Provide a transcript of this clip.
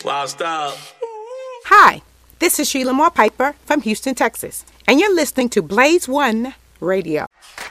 Wow, stop. Hi, this is Sheila Moore Piper from Houston, Texas, and you're listening to Blaze One Radio.